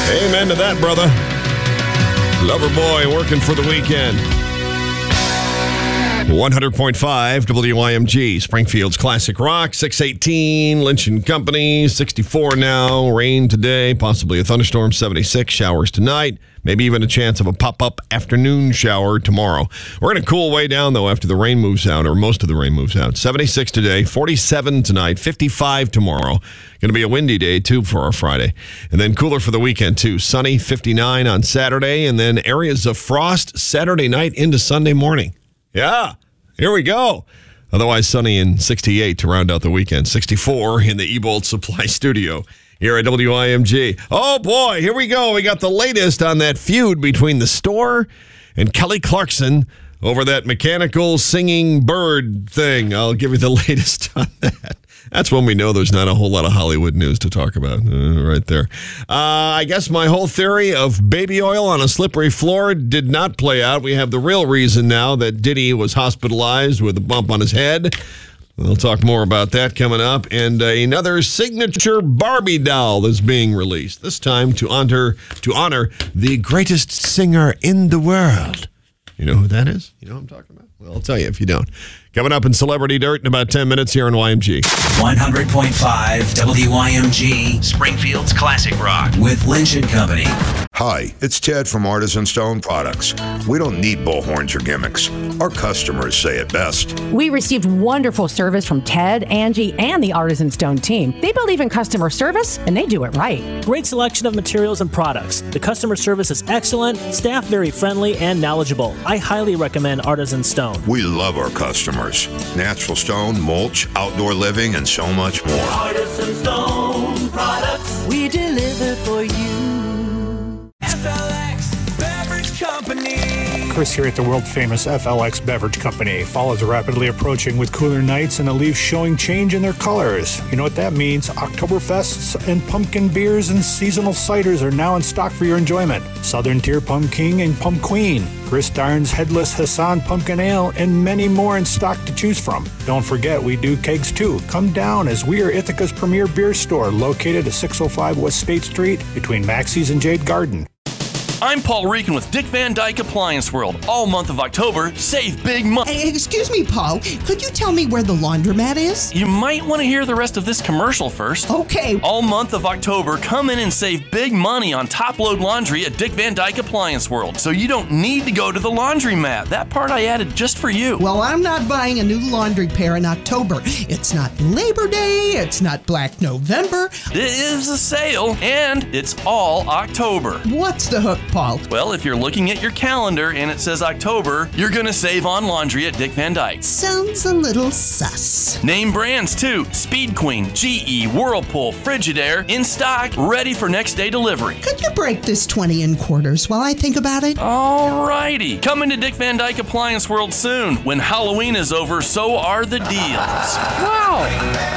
Amen to that, brother. Loverboy working for the weekend. 100.5 WYMG, Springfield's Classic Rock, 618, Lynch & Company, 64 now, rain today, possibly a thunderstorm, 76, showers tonight, maybe even a chance of a pop-up afternoon shower tomorrow. We're going to cool way down, though, after the rain moves out, or most of the rain moves out. 76 today, 47 tonight, 55 tomorrow. Going to be a windy day, too, for our Friday. And then cooler for the weekend, too. Sunny, 59 on Saturday, and then areas of frost Saturday night into Sunday morning. Yeah, here we go. Otherwise sunny and 68 to round out the weekend. 64 in the Ebold Supply Studio here at WIMG. Oh, boy, here we go. We got the latest on that feud between the store and Kelly Clarkson over that mechanical singing bird thing. I'll give you the latest on that. That's when we know there's not a whole lot of Hollywood news to talk about right there. I guess my whole theory of baby oil on a slippery floor did not play out. We have the real reason now that Diddy was hospitalized with a bump on his head. We'll talk more about that coming up. And another signature Barbie doll is being released, this time to honor the greatest singer in the world. You know who that is? You know what I'm talking about? Well, I'll tell you if you don't. Coming up in Celebrity Dirt in about 10 minutes here on YMG. 100.5 WYMG, Springfield's Classic Rock with Lynch & Company. Hi, it's Ted from Artisan Stone Products. We don't need bullhorns or gimmicks. Our customers say it best. We received wonderful service from Ted, Angie, and the Artisan Stone team. They believe in customer service, and they do it right. Great selection of materials and products. The customer service is excellent, staff very friendly and knowledgeable. I highly recommend Artisan Stone. We love our customers. Natural stone, mulch, outdoor living, and so much more. Artisan Stone Products. We deliver for you. FLX Beverage Company. Chris here at the world-famous FLX Beverage Company. Fall is rapidly approaching with cooler nights and the leaves showing change in their colors. You know what that means? Oktoberfests and pumpkin beers and seasonal ciders are now in stock for your enjoyment. Southern Tier Pump King and Pump Queen, Chris Darn's Headless Hassan Pumpkin Ale, and many more in stock to choose from. Don't forget, we do kegs too. Come down as we are Ithaca's premier beer store located at 605 West State Street between Maxie's and Jade Garden. I'm Paul Reekin with Dick Van Dyke Appliance World. All month of October, save big money. Hey, excuse me, Paul. Could you tell me where the laundromat is? You might want to hear the rest of this commercial first. Okay. All month of October, come in and save big money on top-load laundry at Dick Van Dyke Appliance World. So you don't need to go to the laundromat. That part I added just for you. Well, I'm not buying a new laundry pair in October. It's not Labor Day. It's not Black November. It is a sale, and it's all October. What's the hook, Paul? Well, if you're looking at your calendar and it says October, you're going to save on laundry at Dick Van Dyke. Sounds a little sus. Name brands too. Speed Queen, GE, Whirlpool, Frigidaire, in stock, ready for next day delivery. Could you break this 20 in quarters while I think about it? Alrighty. Coming to Dick Van Dyke Appliance World soon. When Halloween is over, so are the deals. Wow!